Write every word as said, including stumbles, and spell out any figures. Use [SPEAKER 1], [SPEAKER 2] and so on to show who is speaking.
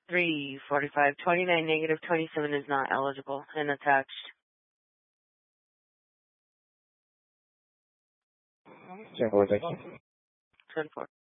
[SPEAKER 1] three forty-five twenty-nine, negative twenty-seven is not eligible and attached.
[SPEAKER 2] ten four, thank you.
[SPEAKER 1] ten four.